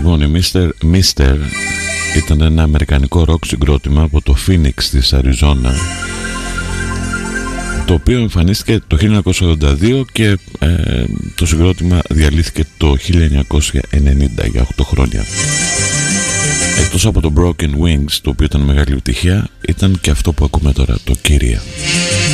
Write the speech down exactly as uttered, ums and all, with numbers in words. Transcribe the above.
Λοιπόν, η Mister Mister ήταν ένα αμερικανικό ροκ συγκρότημα από το Phoenix της Αριζόνα, το οποίο εμφανίστηκε το χίλια εννιακόσια ογδόντα δύο και ε, το συγκρότημα διαλύθηκε το χίλια εννιακόσια ενενήντα, για οκτώ χρόνια. Εκτός από το Broken Wings, το οποίο ήταν μεγάλη επιτυχία, ήταν και αυτό που ακούμε τώρα, το Kyria.